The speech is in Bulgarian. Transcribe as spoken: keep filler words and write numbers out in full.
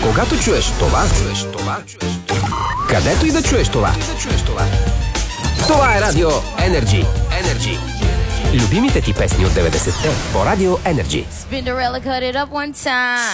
Когато чуеш това, чуеш това, където и да чуеш това, това е Радио Energy. Energy. Любимите ти песни от деветдесетте по Радио Energy. Spinderella cut it up one time.